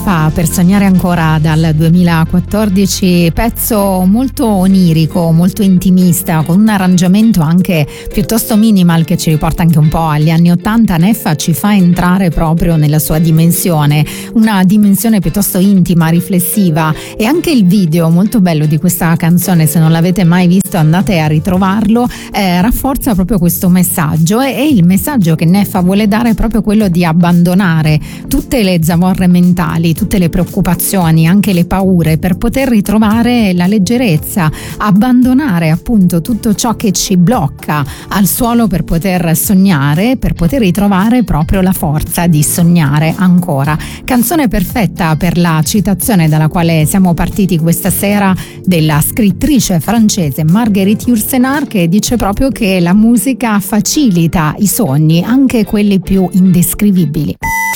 Neffa per sognare ancora dal 2014, pezzo molto onirico, molto intimista, con un arrangiamento anche piuttosto minimal che ci riporta anche un po' agli anni '80. Neffa ci fa entrare proprio nella sua dimensione, una dimensione piuttosto intima, riflessiva, e anche il video molto bello di questa canzone, se non l'avete mai visto andate a ritrovarlo, rafforza proprio questo messaggio, e il messaggio che Neffa vuole dare è proprio quello di abbandonare tutte le zavorre mentali, tutte le preoccupazioni, anche le paure, per poter ritrovare la leggerezza, abbandonare appunto tutto ciò che ci blocca al suolo per poter sognare, per poter ritrovare proprio la forza di sognare ancora. Canzone perfetta per la citazione dalla quale siamo partiti questa sera, della scrittrice francese Marguerite Yourcenar, che dice proprio che la musica facilita i sogni, anche quelli più indescrivibili.